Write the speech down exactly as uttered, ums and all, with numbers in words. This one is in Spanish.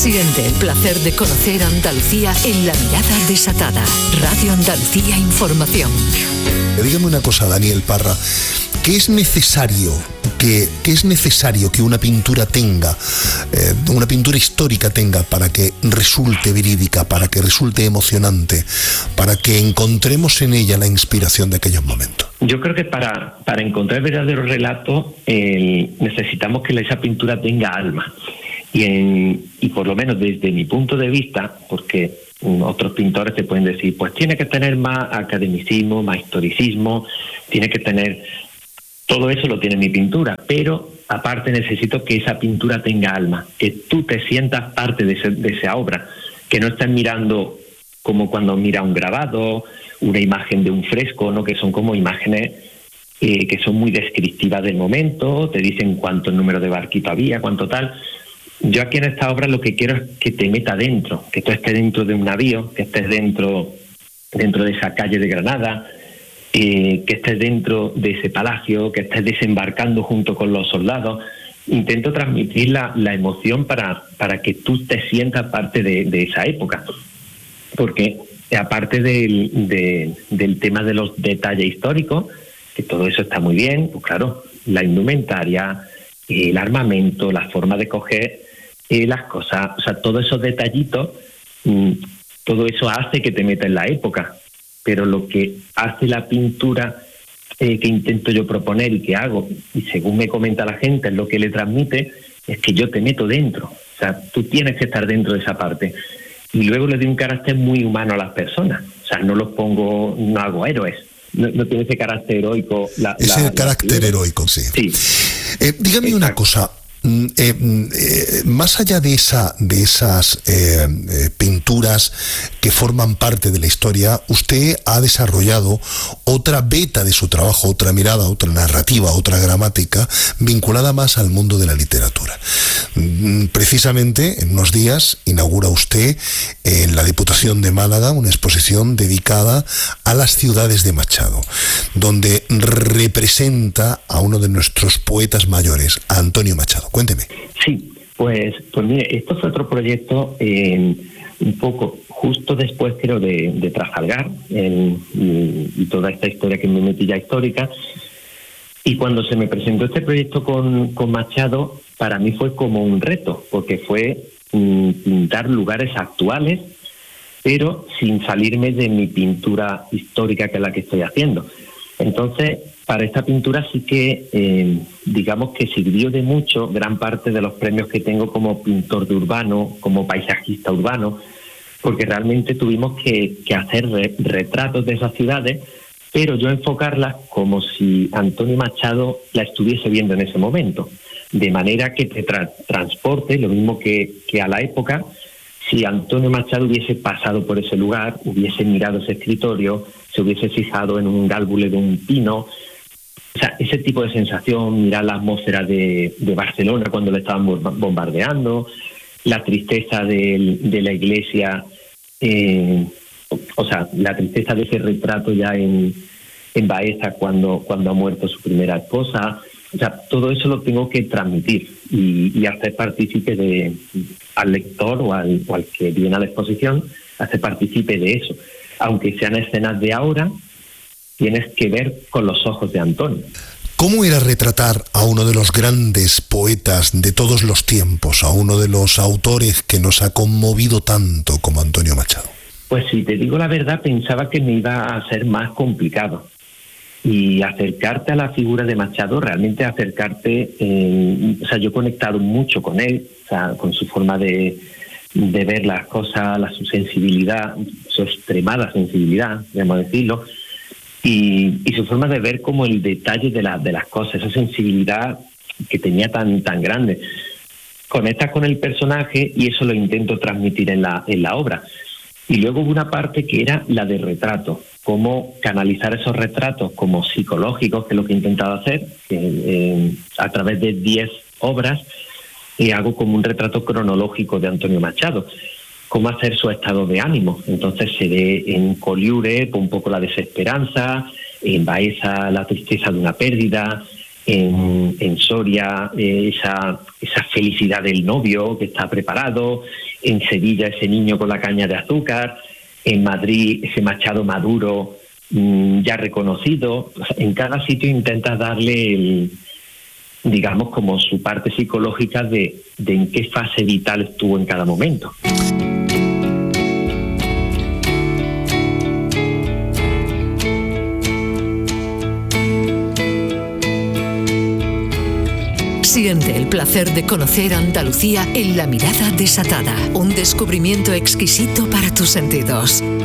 Siente el placer de conocer Andalucía en La Mirada Desatada. Radio Andalucía Información. Dígame una cosa, Daniel Parra. ¿Qué es necesario que, qué es necesario que una pintura tenga, eh, una pintura histórica tenga para que resulte verídica, para que resulte emocionante, para que encontremos en ella la inspiración de aquellos momentos? Yo creo que para, para encontrar el verdadero relato eh, necesitamos que esa pintura tenga alma. Y, en, y por lo menos desde mi punto de vista, porque otros pintores te pueden decir, pues tiene que tener más academicismo, más historicismo, tiene que tener... Todo eso lo tiene mi pintura, pero aparte necesito que esa pintura tenga alma, que tú te sientas parte de, ese, de esa obra, que no estés mirando como cuando mira un grabado, una imagen de un fresco, ¿no? Que son como imágenes eh, que son muy descriptivas del momento, te dicen cuánto número de barquito había, cuánto tal. Yo aquí en esta obra lo que quiero es que te meta dentro, que tú estés dentro de un navío, que estés dentro, dentro de esa calle de Granada, Eh, que estés dentro de ese palacio, que estés desembarcando junto con los soldados. Intento transmitir la, la emoción para, para que tú te sientas parte de, de esa época. Porque aparte del, de, del tema de los detalles históricos, que todo eso está muy bien, pues claro, la indumentaria, el armamento, la forma de coger eh, las cosas, o sea, todos esos detallitos, mmm, todo eso hace que te metas en la época. Pero lo que hace la pintura eh, que intento yo proponer y que hago, y según me comenta la gente, es lo que le transmite, es que yo te meto dentro. O sea, tú tienes que estar dentro de esa parte. Y luego le doy un carácter muy humano a las personas. O sea, no los pongo, no hago héroes. No, no tiene ese carácter heroico. La, ese la, carácter la heroico, sí. Sí. Eh, dígame Exacto. una cosa. Eh, eh, más allá de esa de esas eh, eh, pinturas que forman parte de la historia, usted ha desarrollado otra beta de su trabajo, otra mirada, otra narrativa, otra gramática vinculada más al mundo de la literatura. Precisamente en unos días inaugura usted en la Diputación de Málaga una exposición dedicada a las ciudades de Machado, donde representa a uno de nuestros poetas mayores, a Antonio Machado. Cuénteme. Sí, pues, pues mire, esto fue otro proyecto eh, un poco justo después, creo, de, de Trafalgar en, y, y toda esta historia que me metí ya histórica. Y cuando se me presentó este proyecto con, con Machado, para mí fue como un reto, porque fue mm, pintar lugares actuales, pero sin salirme de mi pintura histórica, que es la que estoy haciendo. Entonces, para esta pintura sí que, eh, digamos que sirvió de mucho gran parte de los premios que tengo como pintor de urbano, como paisajista urbano, porque realmente tuvimos que, que hacer re, retratos de esas ciudades, pero yo enfocarlas como si Antonio Machado la estuviese viendo en ese momento, de manera que te tra- transporte, lo mismo que, que a la época, si Antonio Machado hubiese pasado por ese lugar, hubiese mirado ese escritorio, se hubiese fijado en un gálbule de un pino. O sea, ese tipo de sensación, mirar la atmósfera de, de Barcelona cuando le estaban bombardeando, la tristeza de, de la iglesia, eh, o, o sea, la tristeza de ese retrato ya en, en Baeza cuando, cuando ha muerto su primera esposa. O sea, todo eso lo tengo que transmitir y, y hacer partícipe de, al lector o al, o al que viene a la exposición, hacer partícipe de eso. Aunque sean escenas de ahora, tienes que ver con los ojos de Antonio. ¿Cómo era retratar a uno de los grandes poetas de todos los tiempos, a uno de los autores que nos ha conmovido tanto como Antonio Machado? Pues si te digo la verdad, pensaba que me iba a ser más complicado. Y acercarte a la figura de Machado, realmente acercarte, eh, o sea, yo he conectado mucho con él, o sea, con su forma de, de ver las cosas, la, su sensibilidad, su extremada sensibilidad, digamos decirlo, y, y su forma de ver como el detalle de, la, de las cosas, esa sensibilidad que tenía tan, tan grande. Conectas con el personaje y eso lo intento transmitir en la, en la obra. Y luego hubo una parte que era la de retrato, cómo canalizar esos retratos como psicológicos, que es lo que he intentado hacer, que, eh, a través de diez obras, y hago como un retrato cronológico de Antonio Machado, cómo hacer su estado de ánimo. Entonces se ve en Collioure un poco la desesperanza, en Baeza la tristeza de una pérdida, en, en Soria eh, esa, esa felicidad del novio que está preparado, en Sevilla ese niño con la caña de azúcar, en Madrid ese Machado Maduro mmm, ya reconocido. O sea, en cada sitio intentas darle el, digamos, como su parte psicológica de, de en qué fase vital estuvo en cada momento. Siente el placer de conocer Andalucía en La Mirada Desatada, un descubrimiento exquisito para tus sentidos.